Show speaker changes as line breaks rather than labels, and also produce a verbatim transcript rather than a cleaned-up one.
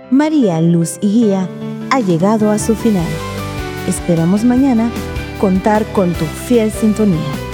María, Luz y Guía ha llegado a su final. Esperamos mañana contar con tu fiel sintonía.